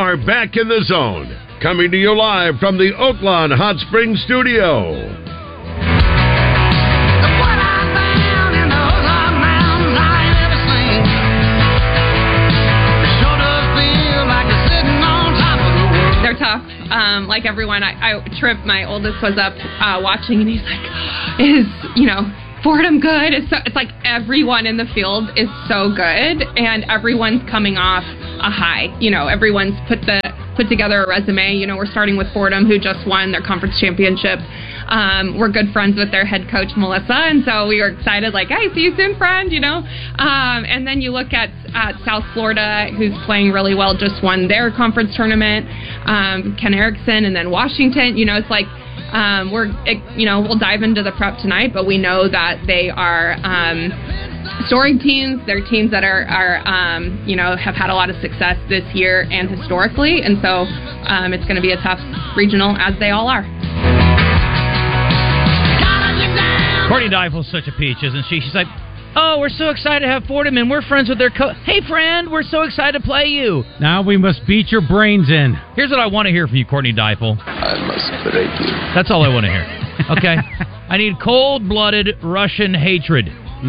are back in the zone, coming to you live from the Oaklawn Hot Springs studio. They're tough. Like everyone, Trip, my oldest, was up watching, and he's like, Fordham good? It's like everyone in the field is so good, and everyone's coming off a high. Everyone's put together a resume. We're starting with Fordham, who just won their conference championship. We're good friends with their head coach, Melissa, and so we were excited, like, hey, see you soon, friend, And then you look at South Florida, who's playing really well, just won their conference tournament. Ken Erickson, and then Washington. It's like we'll dive into the prep tonight, but we know that they are storied teams. They're teams that are have had a lot of success this year and historically, and so it's going to be a tough regional, as they all are. Courtney Deifel's such a peach, isn't she? She's like, oh, we're so excited to have Fordham, and we're friends with their coach. Hey, friend, we're so excited to play you. Now we must beat your brains in. Here's what I want to hear from you, Courtney Deifel. I must break you. That's all I want to hear. Okay? I need cold-blooded Russian hatred.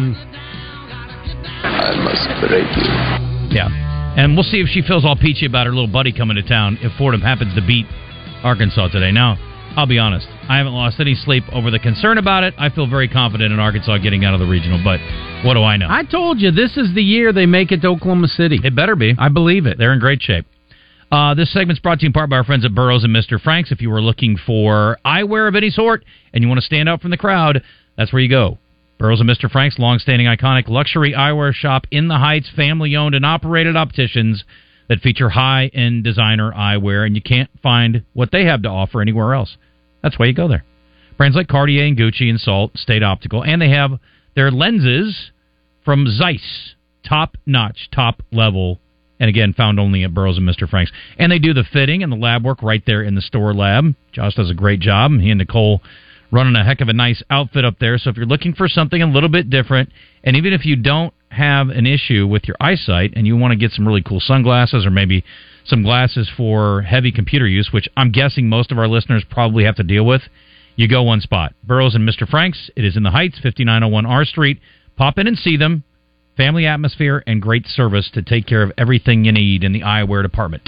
I must break you. Yeah. And we'll see if she feels all peachy about her little buddy coming to town if Fordham happens to beat Arkansas today. Now, I'll be honest. I haven't lost any sleep over the concern about it. I feel very confident in Arkansas getting out of the regional, but what do I know? I told you, this is the year they make it to Oklahoma City. It better be. I believe it. They're in great shape. This segment's brought to you in part by our friends at Burroughs and Mr. Franks. If you are looking for eyewear of any sort and you want to stand out from the crowd, that's where you go. Burroughs and Mr. Franks, long-standing iconic luxury eyewear shop in the Heights, family-owned and operated opticians that feature high-end designer eyewear, and you can't find what they have to offer anywhere else. That's why you go there. Brands like Cartier and Gucci and Salt, State Optical, and they have their lenses from Zeiss, top-notch, top-level, and again, found only at Burroughs and Mr. Franks. And they do the fitting and the lab work right there in the store lab. Josh does a great job. He and Nicole running a heck of a nice outfit up there. So if you're looking for something a little bit different, and even if you don't have an issue with your eyesight and you want to get some really cool sunglasses or maybe some glasses for heavy computer use, which I'm guessing most of our listeners probably have to deal with, you go one spot. Burroughs and Mr. Franks. It is in the Heights, 5901 R Street. Pop in and see them. Family atmosphere and great service to take care of everything you need in the eyewear department.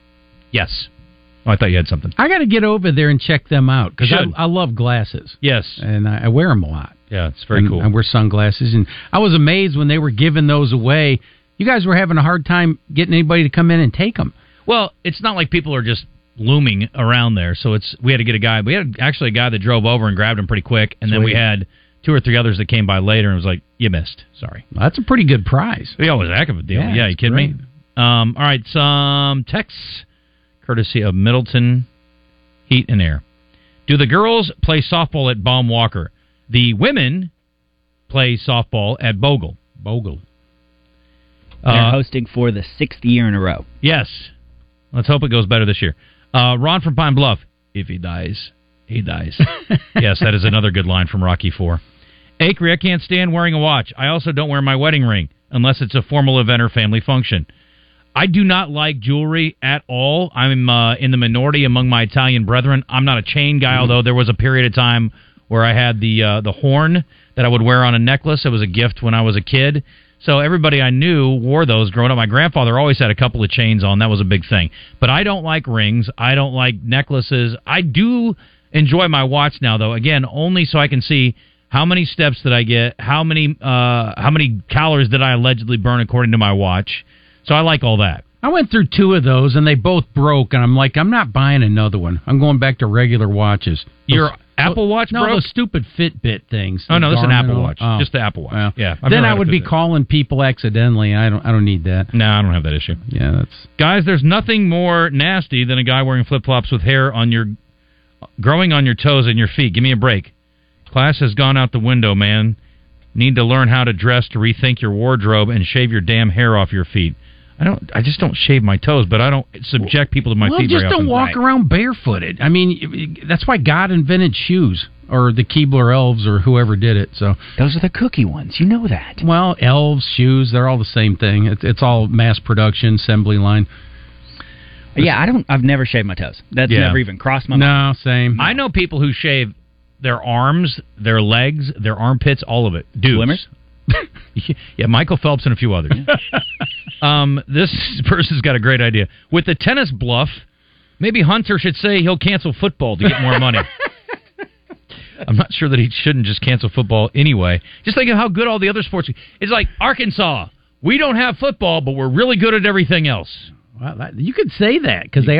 Yes. Oh, I thought you had something. I got to get over there and check them out because I love glasses. Yes. And I wear them a lot. Yeah, it's very cool. I wear sunglasses, and I was amazed when they were giving those away. You guys were having a hard time getting anybody to come in and take them. Well, it's not like people are just looming around there, so we had to get a guy. We had actually a guy that drove over and grabbed them pretty quick, and then we had 2 or 3 others that came by later and was like, you missed. Sorry. Well, that's a pretty good prize. Yeah, it was a heck of a deal. Yeah, you kidding me? All right, some texts courtesy of Middleton Heat and Air. Do the girls play softball at Baum Walker? The women play softball at Bogle. They're hosting for the 6th year in a row. Yes. Let's hope it goes better this year. Ron from Pine Bluff. If he dies, he dies. Yes, that is another good line from Rocky IV. Acre, I can't stand wearing a watch. I also don't wear my wedding ring unless it's a formal event or family function. I do not like jewelry at all. I'm in the minority among my Italian brethren. I'm not a chain guy, although there was a period of time where I had the horn that I would wear on a necklace. It was a gift when I was a kid. So everybody I knew wore those growing up. My grandfather always had a couple of chains on. That was a big thing. But I don't like rings. I don't like necklaces. I do enjoy my watch now, though. Again, only so I can see how many steps did I get, how many calories did I allegedly burn according to my watch. So I like all that. I went through 2 of those, and they both broke, and I'm like, I'm not buying another one. I'm going back to regular watches. Your Apple Watch broke? No, those stupid Fitbit things. Oh, no, this is an Apple Watch. Oh. Just the Apple Watch. Well, yeah. Then I would be calling people accidentally. I don't need that. No, I don't have that issue. Yeah, that's... Guys, there's nothing more nasty than a guy wearing flip-flops with hair growing on your toes and your feet. Give me a break. Class has gone out the window, man. Need to learn how to dress to rethink your wardrobe and shave your damn hair off your feet. I just don't shave my toes, but I don't subject people to my feet very often. Well, just don't walk around barefooted. I mean, that's why God invented shoes, or the Keebler elves, or whoever did it. So those are the cookie ones. You know that. Well, elves, shoes, they're all the same thing. It's all mass production, assembly line. Yeah, I've never shaved my toes. That's never even crossed my No, mind. same. I know people who shave their arms, their legs, their armpits, all of it. Dudes. Swimmers? Yeah, Michael Phelps and a few others. This person's got a great idea. With the tennis bluff, maybe Hunter should say he'll cancel football to get more money. I'm not sure that he shouldn't just cancel football anyway. Just think of how good all the other sports. It's like Arkansas. We don't have football, but we're really good at everything else. Well, you could say that because they